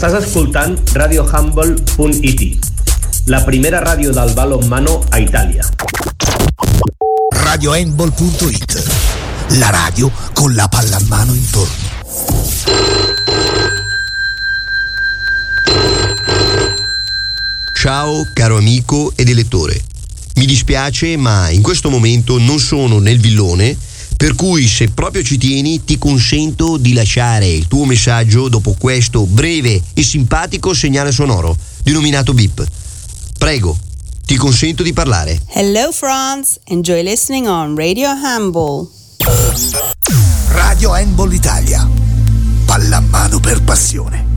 Estàs escoltant radiohumble.it, la primera ràdio del balonmano a Itàlia. Radiohandball.it, la radio con la palla in mano intorno. Ciao caro amico ed elettore, mi dispiace ma in questo momento non sono nel villone, per cui se proprio ci tieni ti consento di lasciare il tuo messaggio dopo questo breve e simpatico segnale sonoro denominato beep. Prego, ti consento di parlare. Hello France, enjoy listening on Radio Handball. Radio Handball Italia, pallamano per passione.